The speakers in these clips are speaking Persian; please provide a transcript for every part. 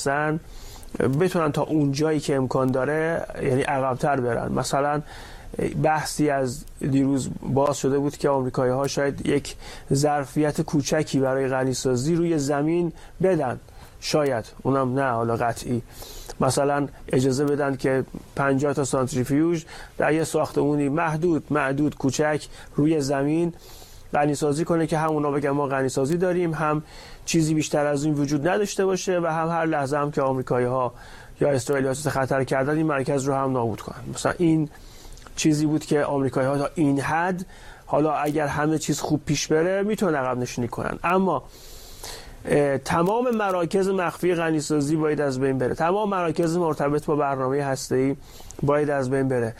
هستن بتونن تا اون جایی که امکان داره یعنی عقب‌تر برن. مثلا بحثی از دیروز باز شده بود که آمریکایی‌ها شاید یک ظرفیت کوچکی برای غنیسازی روی زمین بدن، شاید اونم نه حالا قطعی، مثلا اجازه بدن که 50 تا سانتریفیوژ در یه ساختمونی محدود کوچک روی زمین غنیسازی کنه که هم اونا بگن ما غنیسازی داریم، هم چیزی بیشتر از این وجود نداشته باشه و هم هر لحظه هم که آمریکایی‌ها یا اسرائیلی‌ها خطر کردن این مرکز رو هم نابود کنن. مثلا این چیزی بود که آمریکایی‌ها تا این حد، حالا اگر همه چیز خوب پیش بره میتونن عقب نشینی کنن، اما تمام مراکز مخفی غنیسازی باید از بین بره، تمام مراکز مرتبط با برنامه هسته‌ای باید از بین بره.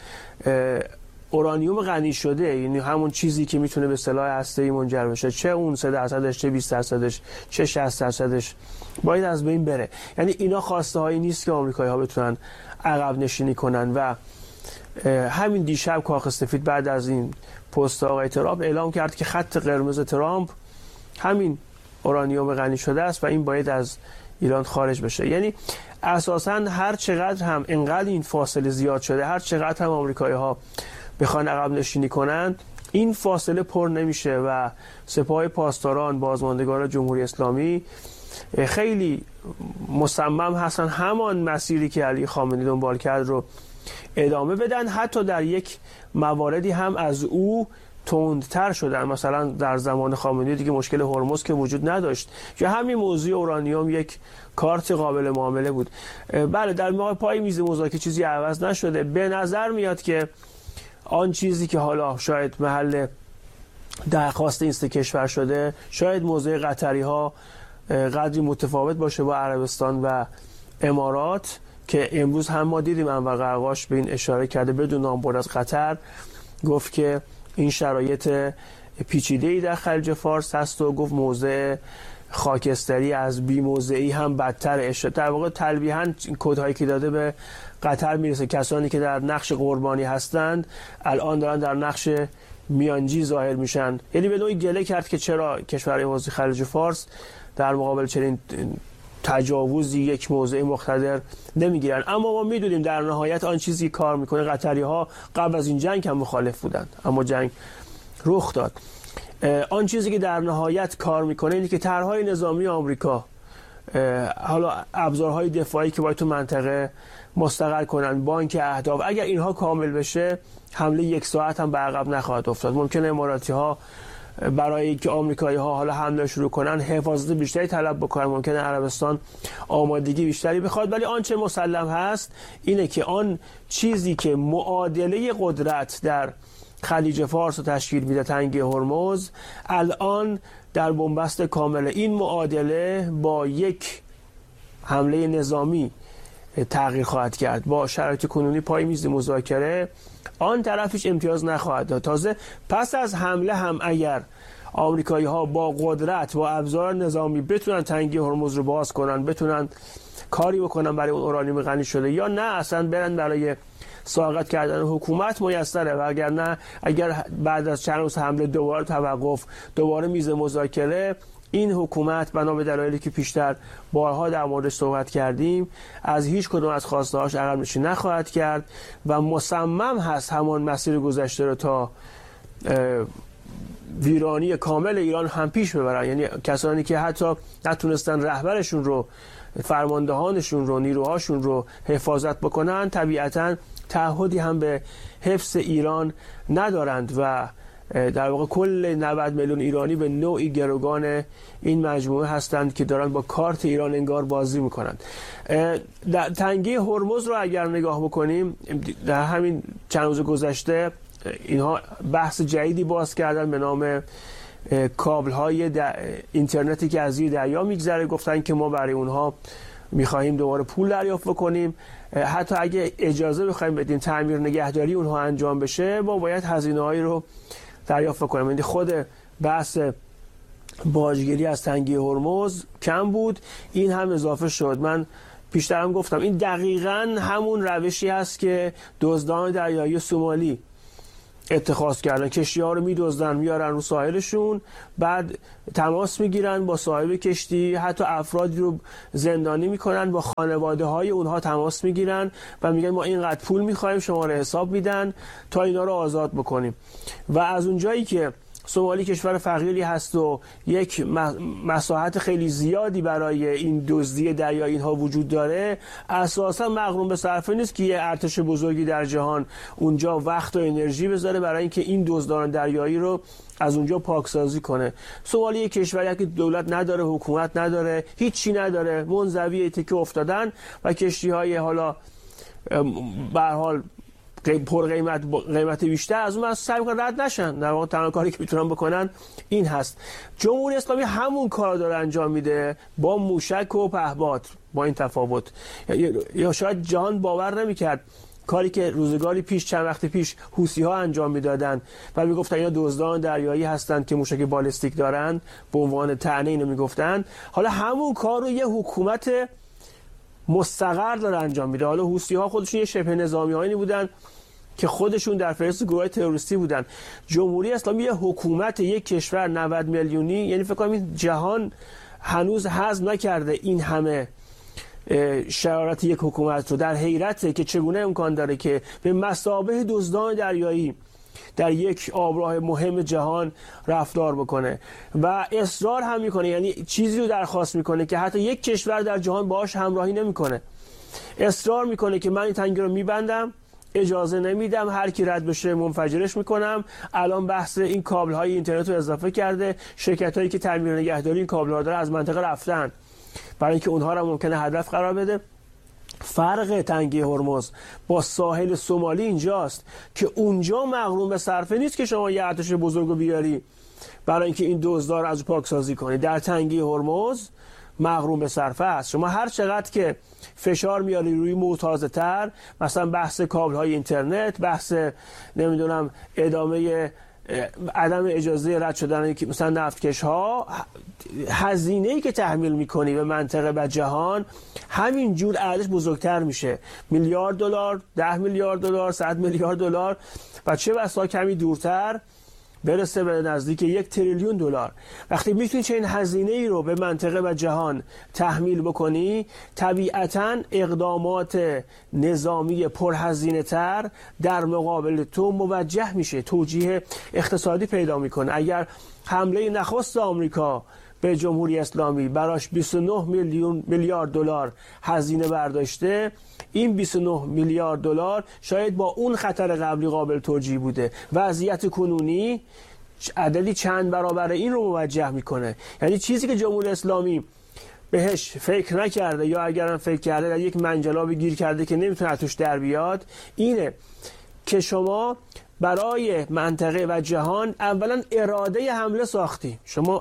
اورانیوم غنی شده یعنی همون چیزی که میتونه به سلاح هسته‌ای منجر بشه، چه اون 3%، چه 20%، چه 60%، باید از بین بره. یعنی اینا خواسته هایی نیست که آمریکایی‌ها بتونن عقب نشینی کنن و همین دیشب کاخ سفید بعد از این پست آقای ترامپ اعلام کرد که خط قرمز ترامپ همین اورانیوم غنی شده است و این باید از ایران خارج بشه. یعنی اساساً هر چقدر هم انقدر این فاصله زیاد شده، هر چقدر هم آمریکایی‌ها بخوان عقب نشینی کنن، این فاصله پر نمیشه و سپاه پاسداران بازماندگان جمهوری اسلامی خیلی مصمم هستن همان مسیری که علی خامنه‌ای دنبال کرد رو ادامه بدن، حتی در یک مواردی هم از او تندتر شدن. مثلا در زمان خامنه‌ای دیگه مشکل هرمز که وجود نداشت، یا همین موضوع اورانیوم یک کارت قابل معامله بود. بله در پای میز مذاکره چیزی عوض نشده. به نظر میاد که آن چیزی که حالا شاید محل درخواست این سه کشور شده، شاید موضع قطری‌ها قدری متفاوت باشه با عربستان و امارات، که امروز هم ما دیدیم انور قرقاش به این اشاره کرده بدون نامبرد از قطر، گفت که این شرایط پیچیده‌ای در خلیج فارس هست و گفت موضع خاکستری از بی موضعی هم بدتر. در واقع تلویحاً کدهایی که داده به قطر میرسه، کسانی که در نقش قربانی هستند الان دارن در نقش میانجی ظاهر میشن. یعنی به نوعی گله کرد که چرا کشورهای حوزه خلیج فارس در مقابل چنین تجاوزی یک موضع مقتدر نمیگیرن. اما ما میدونیم در نهایت آن چیزی کار میکنه، قطری‌ها قبل از این جنگ هم مخالف بودند اما جنگ رخ داد. آن چیزی که در نهایت کار میکنه اینه که طرحهای نظامی آمریکا، حالا ابزارهای دفاعی که باید تو منطقه مستقر کنن، بانک اهداف، اگر اینها کامل بشه حمله یک ساعت هم به عقب نخواهد افتاد. ممکنه اماراتی‌ها برای اینکه آمریکایی‌ها حالا حمله شروع کنن حفاظت بیشتری طلب بکنن، ممکنه عربستان آمادگی بیشتری بخواد، ولی آنچه مسلم هست اینه که آن چیزی که معادله قدرت در خلیج فارس رو تشکیل میده، تنگه هرمز، الان در بنبست کامل این معادله با یک حمله نظامی تغییر خواهد کرد. با شرایط کنونی پای میز مذاکره آن طرفش امتیاز نخواهد داد. تازه پس از حمله هم اگر آمریکایی‌ها با قدرت با ابزار نظامی بتونن تنگه هرمز رو باز کنن، بتونن کاری بکنن برای اون اورانیوم غنی شده، یا نه اصلا برن برای ساقط کردن حکومت میسره، و اگر نه اگر بعد از چند روز حمله دوباره توقف، دوباره میز مذاکره، این حکومت بنا به دلایلی که پیشتر بارها در موردش صحبت کردیم از هیچ کدوم از خواسته‌هاش عقب نشینی نخواهد کرد و مصمم هست همان مسیر گذشته رو تا ویرانی کامل ایران هم پیش ببرن. یعنی کسانی که حتی نتونستن رهبرشون رو، فرماندهانشون رو، نیروهاشون رو حفاظت بکنن، طبیعتاً تعهدی هم به حفظ ایران ندارند و در واقع کل 90 میلیون ایرانی به نوعی گروگان این مجموعه هستند که دارن با کارت ایران انگار بازی میکنند. در تنگه هرمز رو اگر نگاه بکنیم، در همین چند روز گذشته اینها بحث جدیدی باز کردن به نام کابل های اینترنتی که از زیر دریا میگذره. گفتن که ما برای اونها میخواهیم دوباره پول دریافت بکنیم، حتی اگه اجازه بخوایم بدیم تعمیر نگهداری اونها انجام بشه ما باید هزینه‌هایی رو دریافت کنیم. یعنی خود بحث باجگیری از تنگه هرمز کم بود، این هم اضافه شد. من پیشتر هم گفتم این دقیقاً همون روشی هست که دزدان دریایی سومالی اتخاذ کردن. کشتی‌ها رو می‌دزدن میارن رو ساحلشون، بعد تماس میگیرن با صاحب کشتی، حتی افرادی رو زندانی میکنن، با خانواده‌های اونها تماس میگیرن و میگن ما اینقدر پول می‌خوایم، شماره حساب میدن تا اینا رو آزاد بکنیم. و از اونجایی که سومالی کشور فقیری هست و یک مساحت خیلی زیادی برای این دزدی دریایی اینها وجود داره، اساسا مغروم به صرفه نیست که یه ارتش بزرگی در جهان اونجا وقت و انرژی بذاره برای اینکه این دزدان دریایی رو از اونجا پاکسازی کنه. سومالی یک کشوری که دولت نداره، حکومت نداره، هیچی نداره، منزوی تکه افتادن و کشتی‌های حالا به هر حال پر قیمت بیشتر از اون سعی می‌کنن رد نشن. در واقع تنها کاری که میتونن بکنن این هست. جمهوری اسلامی همون کار داره انجام میده با موشک و پهپاد، با این تفاوت یا شاید جهان باور نمی‌کرد کاری که روزگاری پیش، چند وقت پیش حوثی‌ها انجام میدادن و میگفتن اینا دزدان دریایی هستند که موشک بالستیک دارن، به عنوان طعنه اینو میگفتن. حالا همون کار رو یه حکومت مستقر داره انجام میده. حالا حوثی‌ها خودشون یه شبه نظامیانی بودن که خودشون در فهرست گروه تروریستی بودن. جمهوری اسلامی یه حکومت، یک کشور 90 میلیونی، یعنی فکر کنم این جهان هنوز هضم نکرده این همه شرارت یک حکومت رو. در حیرته که چگونه امکان داره که به مثابه دزدان دریایی در یک آبراه مهم جهان رفتار بکنه و اصرار هم میکنه، یعنی چیزی رو درخواست میکنه که حتی یک کشور در جهان باهاش همراهی نمیکنه. اصرار میکنه که من این تنگه رو میبندم، اجازه نمیدم، هر کی رد بشه منفجرش میکنم. الان بحث این کابل های اینترنت رو اضافه کرده، شرکت هایی که تعمیر و نگهداری این کابل ها داره از منطقه رفتن برای اینکه اونها رو ممکنه هدف قرار بده. فرق تنگه هرمز با ساحل سومالی اینجاست که اونجا مغروم به صرفه نیست که شما یه ارتش بزرگو بیاری برای اینکه این دزدا رو از پاکسازی کنی. در تنگه هرمز مغروم به صرفه است. شما هر چقدر که فشار میاری روی معتاضه تر، مثلا بحث کابل های اینترنت، بحث نمیدونم ادامه عدم اجازه رد شدن مثلا نفتکش ها، هزینه‌ای که تحمیل میکنی به منطقه و جهان همینجور ارزش بزرگتر میشه. میلیارد دلار، 10 میلیارد دلار، 100 میلیارد دلار و چه بسا کمی دورتر برسه به نزدیک 1 تریلیون دلار. وقتی میتونی چنین هزینه‌ای رو به منطقه و جهان تحمیل بکنی، طبیعتاً اقدامات نظامی پرهزینه تر در مقابل تو موجه میشه، توجیه اقتصادی پیدا میکنه. اگر حمله نخست آمریکا به جمهوری اسلامی براش 29 میلیارد دلار هزینه برداشته، این 29 میلیارد دلار شاید با اون خطر قبلی قابل توجیه بوده. وضعیت کنونی عددی چند برابر این رو موجه میکنه. یعنی چیزی که جمهوری اسلامی بهش فکر نکرده یا اگرم فکر کرده در یک منجلابی گیر کرده که نمیتونه توش در بیاد، اینه که شما برای منطقه و جهان اولا اراده حمله ساختی. شما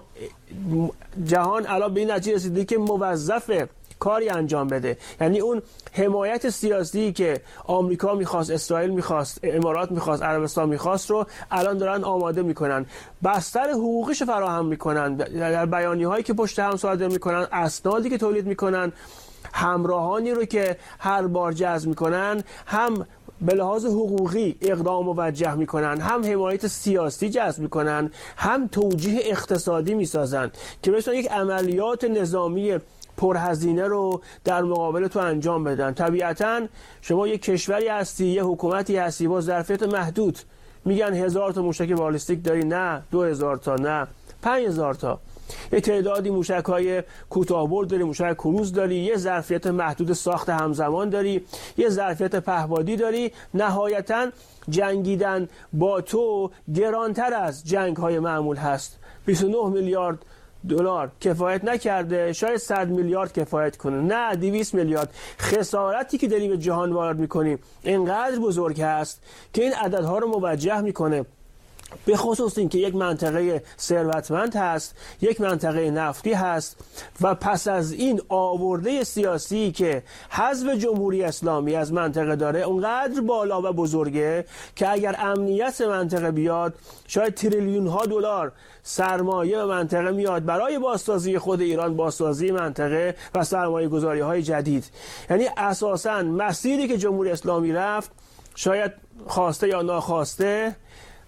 جهان الان به این نتیجه رسیده که موظفه کاری انجام بده. یعنی اون حمایت سیاسی که آمریکا میخواست، اسرائیل میخواست، امارات میخواست، عربستان میخواست رو الان دارن آماده میکنن، بستر حقوقیش فراهم میکنن در بیانیه هایی که پشت هم صادر میکنن، اسنادی که تولید میکنن، همراهانی رو که هر بار جذب میکنن، هم به لحاظ حقوقی اقدام موجه میکنن، هم حمایت سیاسی جذب میکنن، هم توجیه اقتصادی میسازن که بتونن یک عملیات نظامی پرهزینه رو در مقابل تو انجام بدن. طبیعتاً شما یک کشوری هستی، یه حکومتی هستی با ظرفیت محدود، میگن 1000 تا موشک بالستیک داری، نه 2000 تا، نه 5000 تا، یه تعدادی موشک‌های کوتاه‌برد داری، موشک کروز داری، یه ظرفیت محدود ساخت همزمان داری، یه ظرفیت پهپادی داری. نهایتاً جنگیدن با تو گرانتر از جنگ‌های معمول هست. 29 میلیارد دلار کفایت نکرده، شاید 100 میلیارد کفایت کنه، نه 200 میلیارد. خسارتی که داری به جهان وارد می‌کنی اینقدر بزرگ هست که این عددها رو موجه می‌کنه، به خصوص این که یک منطقه ثروتمند هست، یک منطقه نفتی هست و پس از این آورده سیاسی که حزب جمهوری اسلامی از منطقه داره اونقدر بالا و بزرگه که اگر امنیت منطقه بیاد شاید تریلیون ها دلار سرمایه به منطقه میاد برای بازسازی خود ایران، بازسازی منطقه و سرمایه گذاری های جدید. یعنی اساساً مسیری که جمهوری اسلامی رفت، شاید خواسته یا ناخواسته،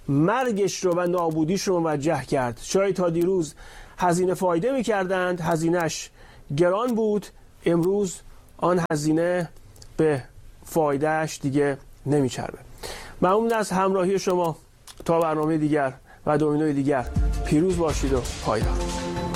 مرگش رو و نابودیش رو موجه کرد. شاید تا دیروز هزینه فایده می‌کردند، هزینهش گران بود، امروز آن هزینه به فایدهش دیگه نمیچربه. ممنون از همراهی شما. تا برنامه دیگر و دومینوی دیگر پیروز باشید و پایدار.